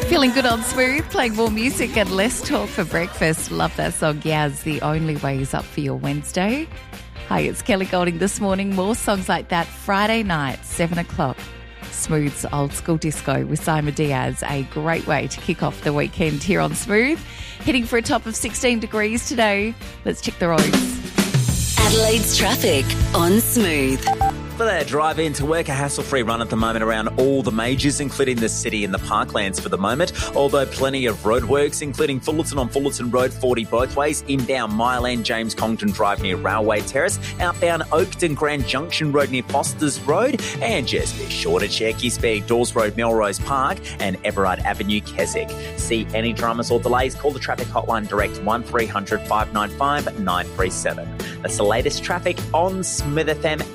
Feeling good on Smooth, playing more music and less talk for breakfast. Love that song, Yaz. The Only Way Is Up for your Wednesday. Hi, it's Kelly Golding this morning. More songs like that Friday night, 7 o'clock. Smooth's Old School Disco with Simon Diaz. A great way to kick off the weekend here on Smooth. Heading for a top of 16 degrees today. Let's check the roads. Adelaide's traffic on Smooth. For that drive in to work, a hassle-free run at the moment around all the majors, including the city and the parklands for the moment, although plenty of roadworks, including Fullerton on Fullerton Road, 40 both ways, inbound Mile End, James Congdon Drive near Railway Terrace, outbound Oakton Grand Junction Road near Foster's Road, and just be sure to check your speed, Dawes Road, Melrose Park, and Everard Avenue, Keswick. See any dramas or delays, call the traffic hotline direct 1300 595 937. That's the latest traffic on Smooth FM